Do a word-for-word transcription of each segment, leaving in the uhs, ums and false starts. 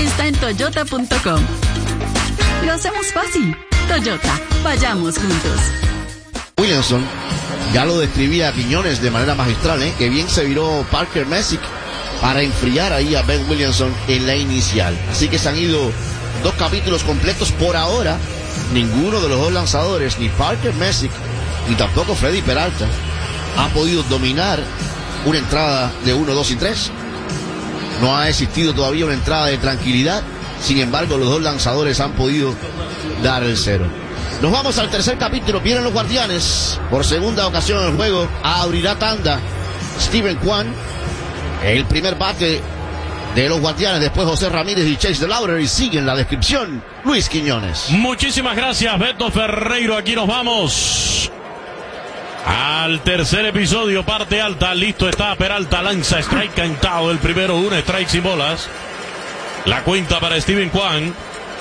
está en toyota punto com. Lo hacemos fácil. Toyota, vayamos juntos. Williamson, ya lo describía Quiñones de manera magistral, ¿eh? Que bien se viró Parker Messick para enfriar ahí a Ben Williamson en la inicial. Así que se han ido dos capítulos completos por ahora. Ninguno de los dos lanzadores, ni Parker Messick, ni tampoco Freddy Peralta, ha podido dominar una entrada de uno, dos y tres. No ha existido todavía una entrada de tranquilidad. Sin embargo, los dos lanzadores han podido dar el cero. Nos vamos al tercer capítulo. Vienen los Guardianes. Por segunda ocasión en el juego abrirá tanda Steven Kwan. El primer bate de los Guardianes. Después José Ramírez y Chase DeLauder. Y siguen la descripción Luis Quiñones. Muchísimas gracias, Beto Ferreiro. Aquí nos vamos al tercer episodio, parte alta. Listo está Peralta, lanza strike cantado. El primero, un strike sin bolas. La cuenta para Steven Kwan.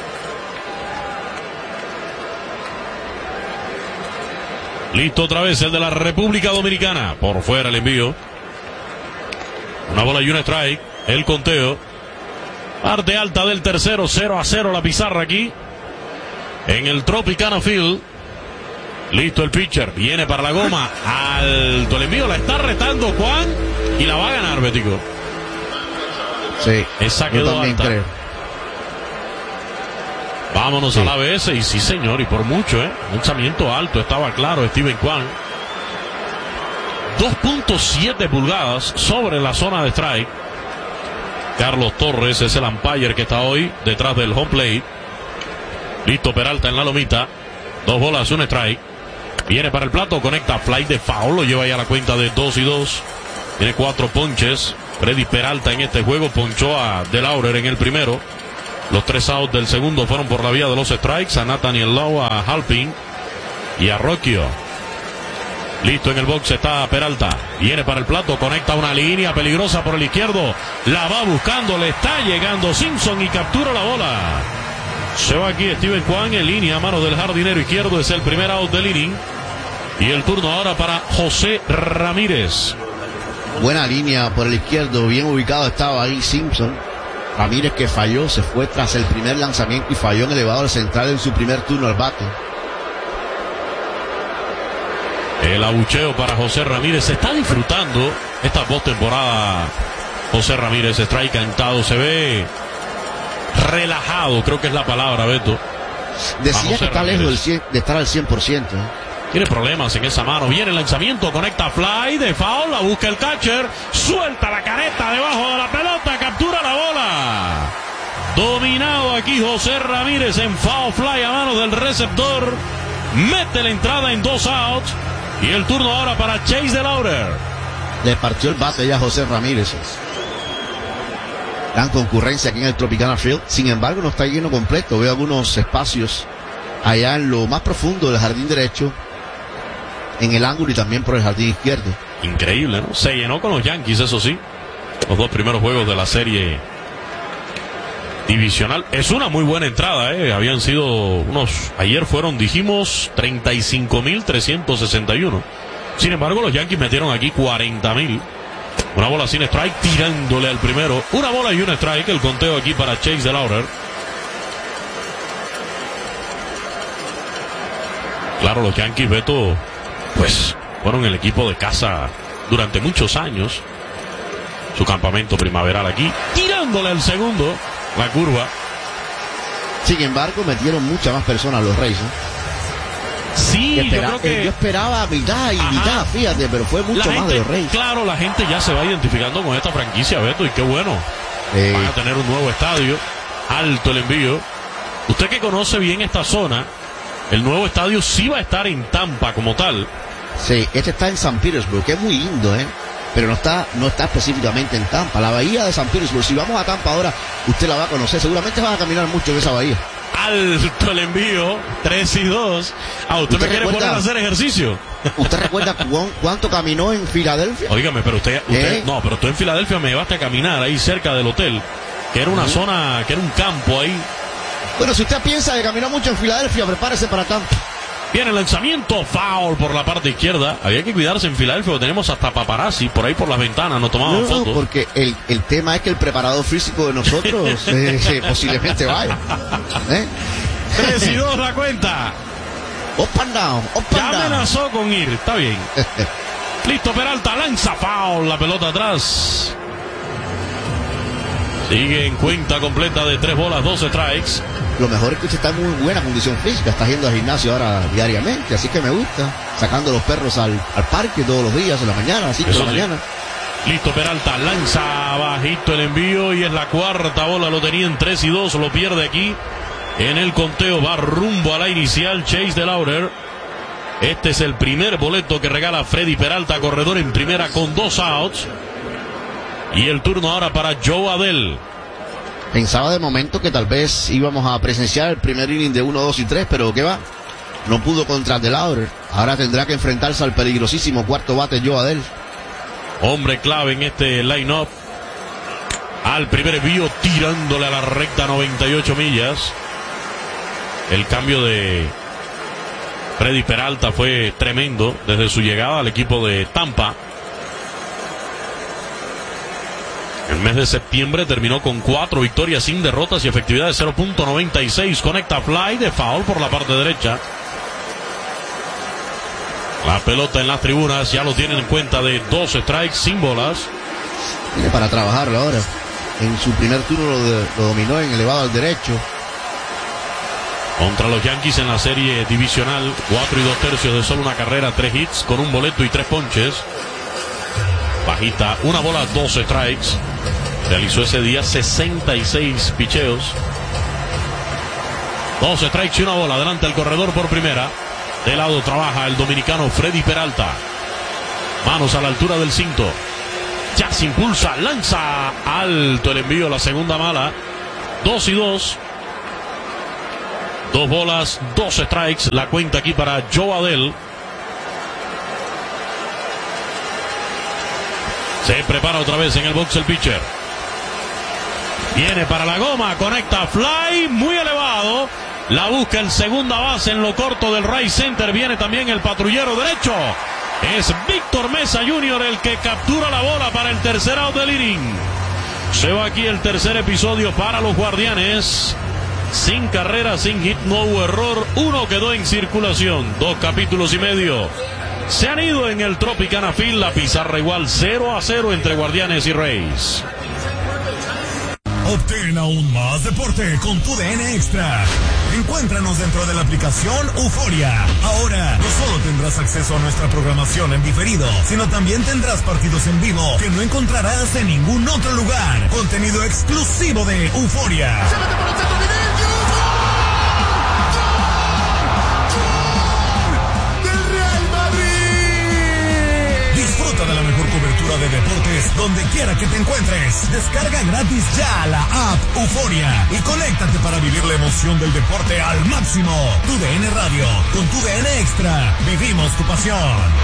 Listo otra vez el de la República Dominicana. Por fuera el envío. Una bola y un strike. El conteo. Parte alta del tercero. cero a cero la pizarra aquí en el Tropicana Field. Listo el pitcher. Viene para la goma. Alto el envío. La está retando Kwan. Y la va a ganar, Betico. Sí. Esa quedó alta. Creo. Vámonos sí. A la B S. Y sí, señor. Y por mucho, ¿eh? Lanzamiento alto. Estaba claro Steven Kwan. dos punto siete pulgadas sobre la zona de strike. Carlos Torres es el umpire que está hoy detrás del home plate. Listo Peralta en la lomita. Dos bolas, un strike. Viene para el plato, conecta fly de foul. Lo lleva ya a la cuenta de dos y dos. Tiene cuatro ponches. Freddy Peralta en este juego ponchó a DeLauder en el primero. Los tres outs del segundo fueron por la vía de los strikes. A Nathaniel Lowe, a Halpin y a Rocchio. Listo en el box está Peralta. Viene para el plato, conecta una línea peligrosa por el izquierdo. La va buscando, le está llegando Simpson y captura la bola. Se va aquí Steven Kwan en línea a mano del jardinero izquierdo. Es el primer out del inning. Y el turno ahora para José Ramírez. Buena línea por el izquierdo, bien ubicado estaba ahí Simpson. Ramírez, que falló, se fue tras el primer lanzamiento y falló en el elevador central en su primer turno al bate. El abucheo para José Ramírez. Se está disfrutando esta postemporada. José Ramírez, strike cantado, se ve relajado, creo que es la palabra, Beto. Decía que está Ramírez. Lejos del cien, de estar al cien por ciento. Tiene problemas en esa mano. Viene el lanzamiento, conecta fly de foul, la busca el catcher, suelta la careta debajo de la pelota, captura la bola. Dominado aquí José Ramírez en foul fly a manos del receptor. Mete la entrada en dos outs. Y el turno ahora para Chase DeLauder. Le partió el bate ya a José Ramírez. Gran concurrencia aquí en el Tropicana Field. Sin embargo, no está lleno completo. Veo algunos espacios allá en lo más profundo del jardín derecho, en el ángulo y también por el jardín izquierdo. Increíble, ¿no? Se llenó con los Yankees, eso sí. Los dos primeros juegos de la serie divisional. Es una muy buena entrada, ¿eh? Habían sido unos... Ayer fueron, dijimos, treinta y cinco mil trescientos sesenta y uno. Sin embargo, los Yankees metieron aquí cuarenta mil. Una bola sin strike, tirándole al primero. Una bola y un strike. El conteo aquí para Chase DeLauder. Claro, los Yankees, Beto, pues fueron el equipo de casa durante muchos años. Su campamento primaveral aquí, tirándole al segundo, la curva. Sin embargo, metieron muchas más personas los Reyes, ¿eh? Sí, espera, yo creo que... Yo esperaba mitad y Ajá. mitad, fíjate, pero fue mucho gente, más de los Reyes. Claro, la gente ya se va identificando con esta franquicia, Beto, y qué bueno. Eh. Van a tener un nuevo estadio, alto el envío. Usted que conoce bien esta zona, el nuevo estadio sí va a estar en Tampa como tal. Sí, este está en San Petersburg, que es muy lindo, ¿eh? Pero no está, no está específicamente en Tampa. La bahía de San Petersburg, si vamos a Tampa ahora, usted la va a conocer. Seguramente vas a caminar mucho en esa bahía. Alto el envío, tres y dos. Ah, ¿usted, ¿Usted me quiere poner a hacer ejercicio? ¿Usted recuerda cuánto caminó en Filadelfia? Óigame, pero usted, usted ¿Eh? no, pero tú en Filadelfia me llevaste a caminar ahí cerca del hotel, que era una uh-huh. zona, que era un campo ahí. Bueno, si usted piensa que caminó mucho en Filadelfia, prepárese para Tampa. Viene el lanzamiento, foul por la parte izquierda. Había que cuidarse en Filadelfia, porque tenemos hasta paparazzi por ahí por las ventanas, nos tomaban no, fotos. No, porque el, el tema es que el preparador físico de nosotros eh, posiblemente vaya. ¿Eh? tres y dos la cuenta. Up and down, up and Ya down. amenazó con ir, está bien. Listo, Peralta, lanza foul, la pelota atrás. Sigue en cuenta completa de tres bolas, dos strikes. Lo mejor es que usted está en muy buena condición física, está yendo al gimnasio ahora diariamente, así que me gusta. Sacando los perros al, al parque todos los días, en la mañana, a las cinco de la sí. mañana. Listo, Peralta, lanza bajito el envío y es la cuarta bola, lo tenía en tres y dos, lo pierde aquí. En el conteo va rumbo a la inicial Chase DeLauder. Este es el primer boleto que regala Freddy Peralta, corredor en primera con dos outs. Y el turno ahora para Joe Adell. Pensaba de momento que tal vez íbamos a presenciar el primer inning de uno, dos y tres, pero ¿qué va? No pudo contra DeLauder. Ahora tendrá que enfrentarse al peligrosísimo cuarto bate Joe Adell. Hombre clave en este line-up. Al primer envío tirándole a la recta noventa y ocho millas. El cambio de Freddy Peralta fue tremendo desde su llegada al equipo de Tampa. El mes de septiembre terminó con cuatro victorias sin derrotas y efectividad de cero punto noventa y seis. Conecta fly de foul por la parte derecha. La pelota en las tribunas ya lo tienen en cuenta de dos strikes sin bolas. Tiene para trabajarlo ahora. En su primer turno lo, de, lo dominó en elevado al derecho. Contra los Yankees en la serie divisional, cuatro y dos tercios de solo una carrera, tres hits con un boleto y tres ponches. Bajita, una bola, dos strikes. Realizó ese día sesenta y seis picheos. Dos strikes y una bola. Adelante el corredor por primera. De lado trabaja el dominicano Freddy Peralta. Manos a la altura del cinto. Ya se impulsa, lanza alto el envío, la segunda mala. Dos y dos. Dos bolas, dos strikes. La cuenta aquí para Joe Adell. Se prepara otra vez en el box el pitcher. Viene para la goma, conecta fly, muy elevado. La busca en segunda base en lo corto del right center. Viene también el patrullero derecho. Es Víctor Mesa junior el que captura la bola para el tercer out del inning. Se va aquí el tercer episodio para los Guardianes. Sin carrera, sin hit, no hubo error. Uno quedó en circulación. Dos capítulos y medio se han ido en el Tropicana Field. La pizarra igual cero a cero entre Guardianes y Rays. Obtén aún más deporte con tu D N Extra. Encuéntranos dentro de la aplicación Euforia. Ahora no solo tendrás acceso a nuestra programación en diferido, sino también tendrás partidos en vivo que no encontrarás en ningún otro lugar. Contenido exclusivo de Euforia. Disfruta de la mejor cobertura de deportes donde quiera que te encuentres. Descarga gratis ya la app Euforia y conéctate para vivir la emoción del deporte al máximo. Tu D N Radio, con tu D N Extra, vivimos tu pasión.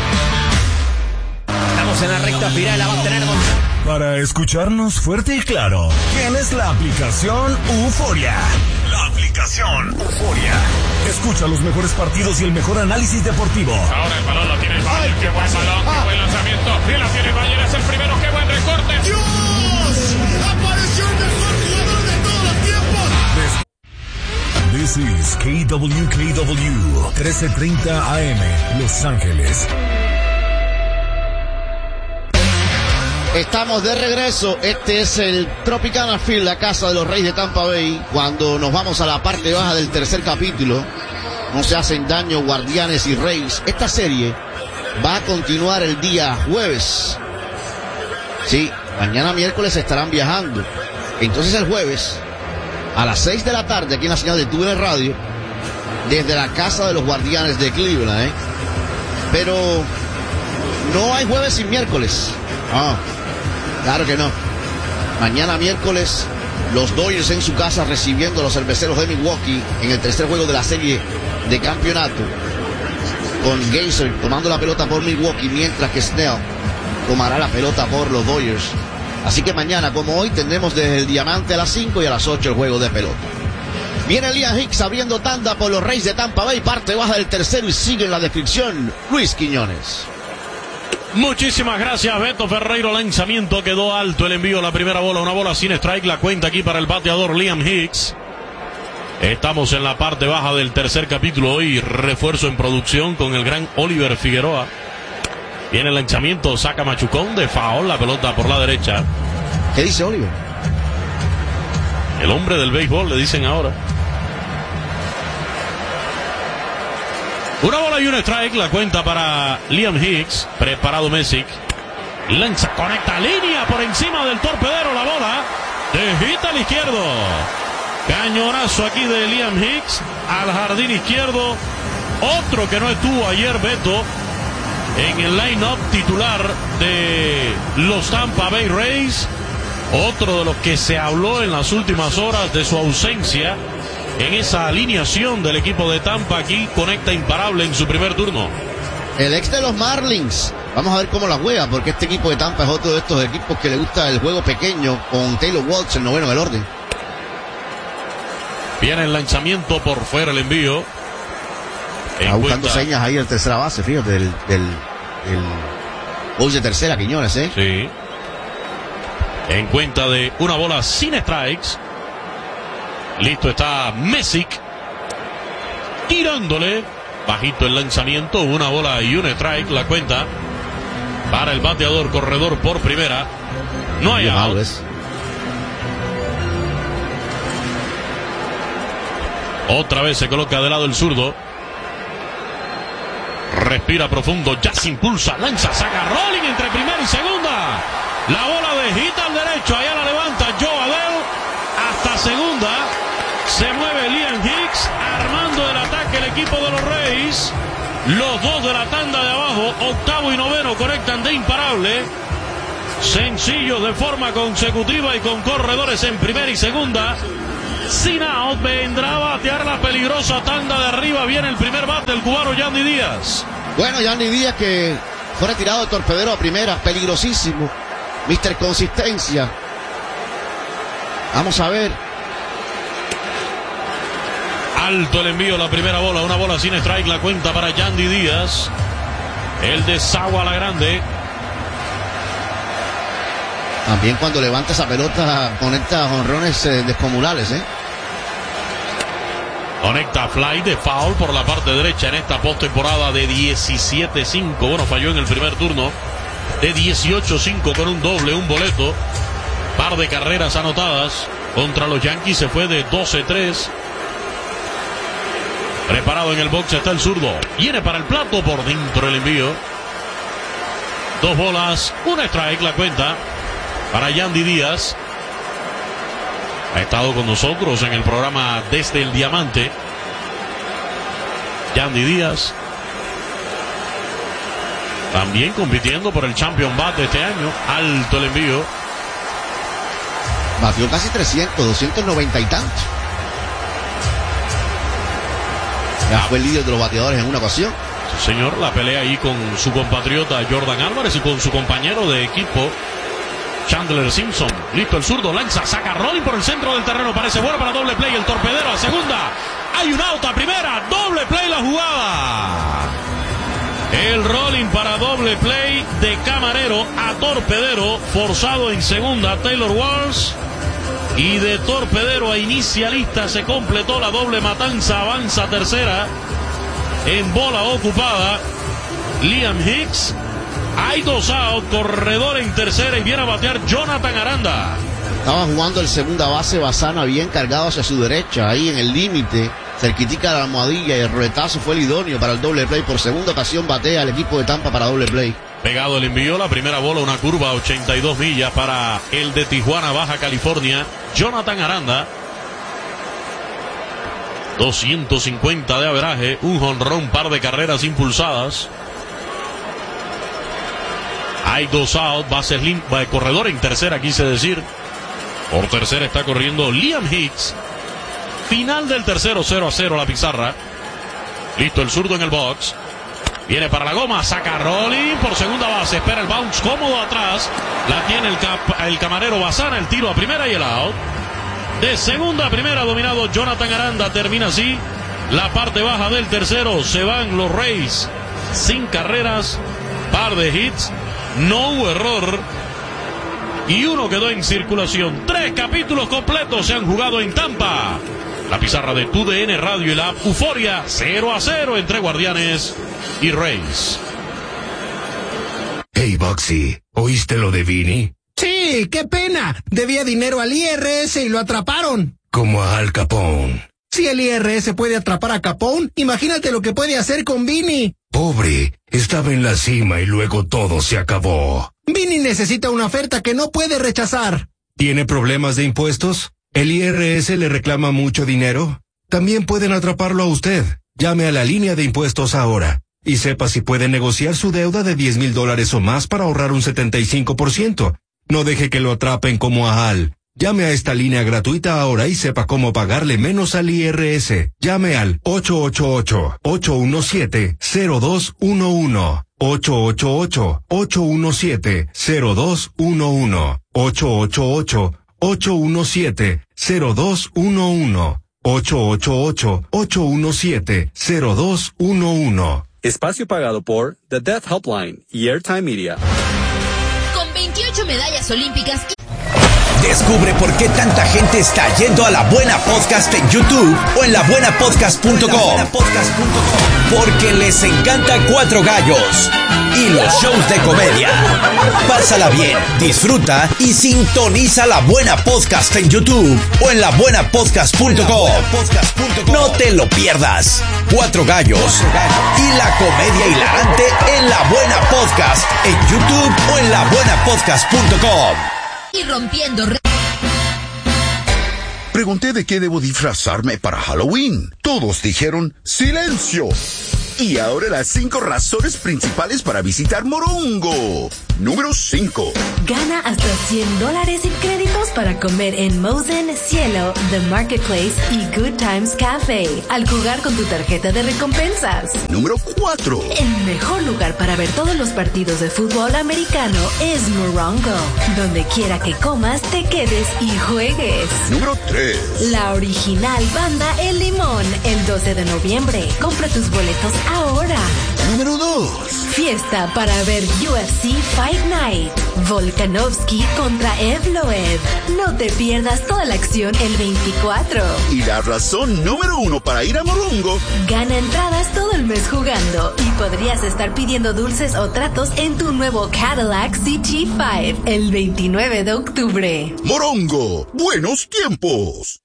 Estamos en la recta final, la va a tener. Para escucharnos fuerte y claro, tienes la aplicación Euforia. La aplicación Euforia. Escucha los mejores partidos y el mejor análisis deportivo. Ahora el balón lo tiene el Bayer, qué buen balón, qué buen lanzamiento. Y la tiene el Bayer, es el primero, qué buen recorte. ¡Dios! ¡Apareció el mejor jugador de todos los tiempos! This is K W K W, trece treinta A M, Los Ángeles. Estamos de regreso. Este es el Tropicana Field, la casa de los Reyes de Tampa Bay. Cuando nos vamos a la parte baja del tercer capítulo, no se hacen daño Guardianes y Reyes. Esta serie va a continuar el día jueves. Sí, mañana miércoles estarán viajando. Entonces el jueves, a las seis de la tarde, aquí en la señal de T V N Radio, desde la casa de los Guardianes de Cleveland, ¿eh? Pero no hay jueves sin miércoles. Ah. Claro que no. Mañana miércoles, los Dodgers en su casa recibiendo a los cerveceros de Milwaukee en el tercer juego de la serie de campeonato. Con Geyser tomando la pelota por Milwaukee, mientras que Snell tomará la pelota por los Dodgers. Así que mañana, como hoy, tendremos desde el Diamante a las cinco y a las ocho el juego de pelota. Viene Liam Hicks abriendo tanda por los Rays de Tampa Bay, parte baja del tercero y sigue en la descripción Luis Quiñones. Muchísimas gracias, Beto Ferreiro. Lanzamiento quedó alto, el envío, la primera bola, una bola sin strike, la cuenta aquí para el bateador Liam Hicks. Estamos en la parte baja del tercer capítulo hoy, refuerzo en producción con el gran Oliver Figueroa. Viene el lanzamiento, saca machucón de foul, la pelota por la derecha. ¿Qué dice Oliver? El hombre del béisbol, le dicen ahora. Una bola y un strike, la cuenta para Liam Hicks. Preparado Messick. Lanza, conecta línea por encima del torpedero, la bola. De hit al izquierdo. Cañonazo aquí de Liam Hicks al jardín izquierdo. Otro que no estuvo ayer, Beto, en el line-up titular de los Tampa Bay Rays. Otro de los que se habló en las últimas horas de su ausencia en esa alineación del equipo de Tampa. Aquí conecta imparable en su primer turno. El ex de los Marlins. Vamos a ver cómo la juega, porque este equipo de Tampa es otro de estos equipos que le gusta el juego pequeño, con Taylor Walsh, el noveno del orden. Viene el lanzamiento por fuera, el envío. Está buscando señas ahí el tercera base, fíjate, del, del, del coach de tercera, Quiñones, ¿eh? Sí. En cuenta de una bola sin strikes. Listo está Messick. Tirándole. Bajito el lanzamiento. Una bola y un strike. La cuenta para el bateador corredor por primera. No hay out. Otra vez se coloca de lado el zurdo. Respira profundo. Ya se impulsa. Lanza. Saca rolling entre primera y segunda. La bola de hit al derecho. Allá la levanta Joe Adell. Hasta segunda. Se mueve Liam Hicks, armando el ataque el equipo de los Rays. Los dos de la tanda de abajo, octavo y noveno, conectan de imparable. Sencillos de forma consecutiva y con corredores en primera y segunda. Sin out, vendrá a batear la peligrosa tanda de arriba. Viene el primer bate, el cubano Yandy Díaz. Bueno, Yandy Díaz, que fue retirado de torpedero a primera, peligrosísimo. mister Consistencia. Vamos a ver. Alto el envío, la primera bola, una bola sin strike, la cuenta para Yandy Díaz. El desagua a la grande. También cuando levanta esa pelota conecta jonrones eh, descomunales, ¿eh? Conecta fly de foul por la parte derecha en esta postemporada de diecisiete cinco. Bueno, falló en el primer turno de dieciocho cinco con un doble, un boleto. Par de carreras anotadas contra los Yankees, se fue de doce tres. Preparado en el box está el zurdo. Viene para el plato, por dentro el envío. Dos bolas, un strike, la cuenta para Yandy Díaz. Ha estado con nosotros en el programa Desde el Diamante. Yandy Díaz. También compitiendo por el Champion Bat de este año. Alto el envío. Batió casi trescientos, doscientos noventa y tantos. Ya fue el líder de los bateadores en una ocasión. Sí, señor, la pelea ahí con su compatriota Jordan Álvarez y con su compañero de equipo Chandler Simpson. Listo el zurdo, lanza, saca rolling por el centro del terreno, parece bueno para doble play, el torpedero a segunda. Hay un out a primera, doble play la jugada. El rolling para doble play de Camarero a torpedero, forzado en segunda Taylor Walsh. Y de torpedero a inicialista se completó la doble matanza, avanza a tercera. En bola ocupada, Liam Hicks. Hay dos out, corredor en tercera y viene a batear Jonathan Aranda. Estaba jugando el segunda base Bazana bien cargado hacia su derecha, ahí en el límite, cerquitica de la almohadilla, y el roletazo fue el idóneo para el doble play. Por segunda ocasión batea el equipo de Tampa para doble play. Pegado el envío, la primera bola, una curva ochenta y dos millas para el de Tijuana, Baja California, Jonathan Aranda. doscientos cincuenta de averaje, un jonrón, par de carreras impulsadas. Hay dos out, bases limpias, corredor en tercera, quise decir. Por tercera está corriendo Liam Hicks. Final del tercero, cero a cero la pizarra. Listo el zurdo en el box. Viene para la goma, saca rolling por segunda base, espera el bounce cómodo atrás. La tiene el, cap, el Camarero Bazana, el tiro a primera y el out. De segunda a primera dominado Jonathan Aranda. Termina así la parte baja del tercero. Se van los Rays sin carreras, par de hits, no hubo error y uno quedó en circulación. Tres capítulos completos se han jugado en Tampa. La pizarra de Tu D N Radio y la Euforia, cero a cero entre Guardianes y Rays. Hey, Boxy, ¿oíste lo de Vinny? Sí, qué pena. Debía dinero al I R S y lo atraparon. Como a Al Capone. Si el I R S puede atrapar a Capone, imagínate lo que puede hacer con Vinny. Pobre, estaba en la cima y luego todo se acabó. Vinny necesita una oferta que no puede rechazar. ¿Tiene problemas de impuestos? ¿El I R S le reclama mucho dinero? También pueden atraparlo a usted. Llame a la línea de impuestos ahora y sepa si puede negociar su deuda de diez mil dólares o más para ahorrar un setenta y cinco por ciento. No deje que lo atrapen como a Al. Llame a esta línea gratuita ahora y sepa cómo pagarle menos al I R S. Llame al ocho ocho ocho, ocho uno siete, cero dos uno uno. ocho ocho ocho, ocho uno siete, cero dos uno uno. ocho ocho ocho, ocho uno siete, cero dos uno uno. ocho ocho ocho, ocho uno siete, cero dos uno uno. Espacio pagado por The Death Helpline y Airtime Media. Con veintiocho medallas olímpicas y... Descubre por qué tanta gente está yendo a La Buena Podcast en YouTube o en la buena podcast punto com. Porque les encanta Cuatro Gallos y los shows de comedia. Pásala bien, disfruta y sintoniza La Buena Podcast en YouTube o en la buena podcast punto com. No te lo pierdas. Cuatro Gallos y la comedia hilarante en La Buena Podcast en YouTube o en la buena podcast punto com. Y rompiendo. Pregunté de qué debo disfrazarme para Halloween. Todos dijeron ¡silencio! Y ahora las cinco razones principales para visitar Morongo. Número cinco. Gana hasta cien dólares en créditos para comer en Mosen, Cielo, The Marketplace y Good Times Cafe al jugar con tu tarjeta de recompensas. Número cuatro. El mejor lugar para ver todos los partidos de fútbol americano es Morongo. Donde quiera que comas, te quedes y juegues. Número tres. La original banda El Limón, el doce de noviembre. Compra tus boletos ahora. Número dos. Fiesta para ver U F C Fight Night. Volkanovski contra Evloev. No te pierdas toda la acción el veinticuatro. Y la razón número uno para ir a Morongo. Gana entradas todo el mes jugando y podrías estar pidiendo dulces o tratos en tu nuevo Cadillac C T cinco el veintinueve de octubre. Morongo, buenos tiempos.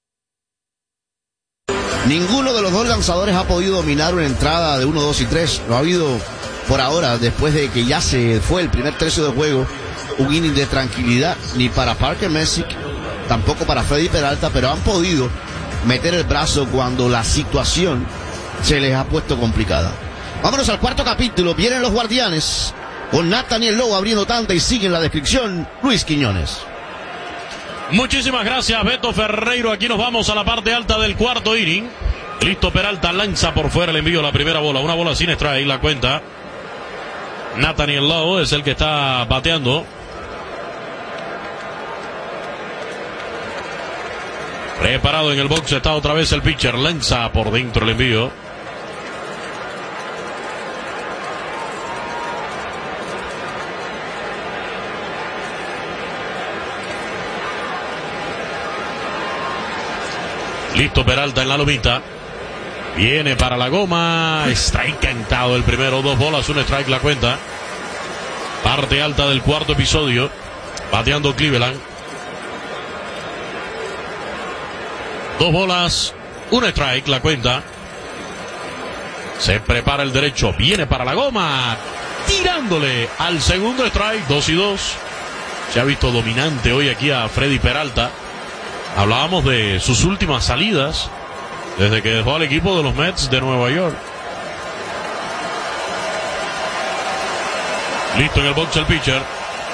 Ninguno de los dos lanzadores ha podido dominar una entrada de uno, dos y tres. No ha habido, por ahora, después de que ya se fue el primer tercio de juego, un inning de tranquilidad, ni para Parker Messick, tampoco para Freddy Peralta, pero han podido meter el brazo cuando la situación se les ha puesto complicada. Vámonos al cuarto capítulo. Vienen los Guardianes con Nathaniel Lowe abriendo tanda y sigue en la descripción Luis Quiñones. Muchísimas gracias, Beto Ferreiro. Aquí nos vamos a la parte alta del cuarto inning. Listo, Peralta lanza por fuera el envío, la primera bola. Una bola sin strike, la cuenta. Nathaniel Lowe es el que está bateando. Preparado en el box está otra vez el pitcher. Lanza por dentro el envío. Listo, Peralta en la lomita. Viene para la goma. Está encantado el primero. Dos bolas, un strike, la cuenta. Parte alta del cuarto episodio. Bateando Cleveland. Dos bolas, un strike, la cuenta. Se prepara el derecho. Viene para la goma. Tirándole al segundo strike. Dos y dos. Se ha visto dominante hoy aquí a Freddy Peralta. Hablábamos de sus últimas salidas desde que dejó al equipo de los Mets de Nueva York. Listo en el box el pitcher.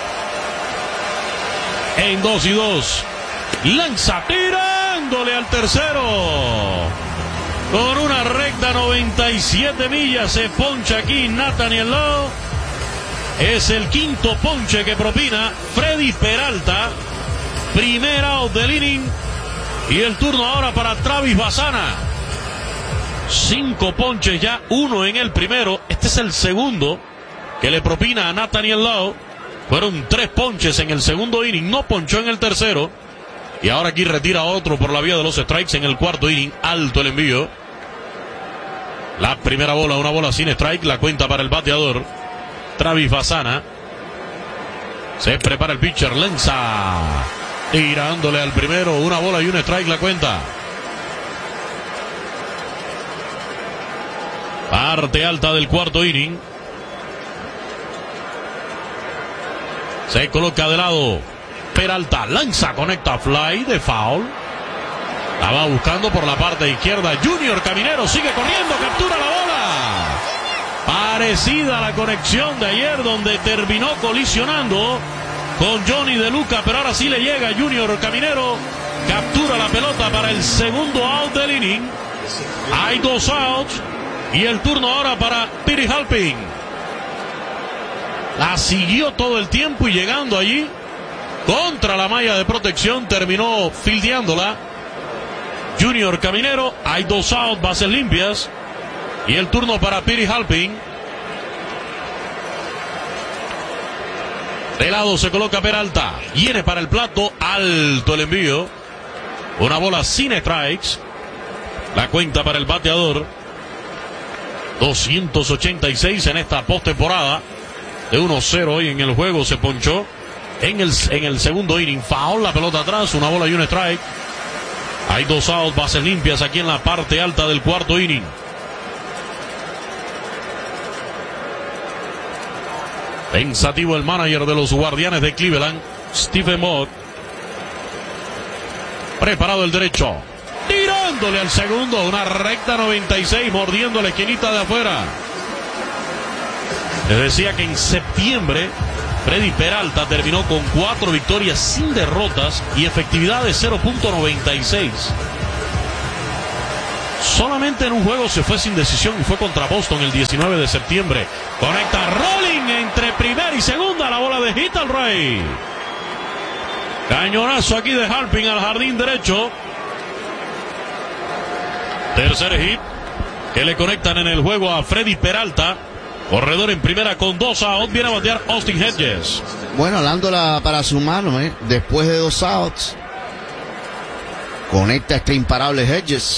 En dos y dos. Lanza tirándole al tercero. Con una recta noventa y siete millas se poncha aquí Nathaniel Lowe. Es el quinto ponche que propina Freddy Peralta. Primera out del inning. Y el turno ahora para Travis Bassana. Cinco ponches ya, uno en el primero. Este es el segundo que le propina a Nathaniel Lowe. Fueron tres ponches en el segundo inning, no ponchó en el tercero. Y ahora aquí retira otro por la vía de los strikes en el cuarto inning. Alto el envío. La primera bola, una bola sin strike, la cuenta para el bateador Travis Bassana. Se prepara el pitcher, lanza, tirándole al primero, una bola y un strike, la cuenta. Parte alta del cuarto inning. Se coloca de lado Peralta, lanza, conecta, fly de foul. La va buscando por la parte izquierda. Junior Caminero sigue corriendo, captura la bola. Parecida a la conexión de ayer, donde terminó colisionando con Johnny De Luca, pero ahora sí le llega Junior Caminero. Captura la pelota para el segundo out del inning. Hay dos outs y el turno ahora para Piri Halpin. La siguió todo el tiempo y llegando allí contra la malla de protección terminó fildeándola Junior Caminero. Hay dos outs, bases limpias y el turno para Piri Halpin. De lado se coloca Peralta, viene para el plato, alto el envío, una bola sin strikes, la cuenta para el bateador. Doscientos ochenta y seis en esta postemporada. De uno cero hoy en el juego, se ponchó en el, en el segundo inning. Foul, la pelota atrás, una bola y un strike. Hay dos outs, bases limpias aquí en la parte alta del cuarto inning. Pensativo el manager de los Guardianes de Cleveland, Stephen Mock. Preparado el derecho, tirándole al segundo, una recta noventa y seis, mordiendo la esquinita de afuera. Les decía que en septiembre Freddy Peralta terminó con cuatro victorias sin derrotas y efectividad de cero punto noventa y seis. Solamente en un juego se fue sin decisión y fue contra Boston el diecinueve de septiembre. Conecta Rolling entre primera y segunda, la bola de hit al rey. Cañonazo aquí de Halpin al jardín derecho. Tercer hit que le conectan en el juego a Freddy Peralta. Corredor en primera con dos outs. Viene a batear Austin Hedges. Bueno, alándola para su mano, ¿eh? Después de dos outs, conecta este imparable Hedges.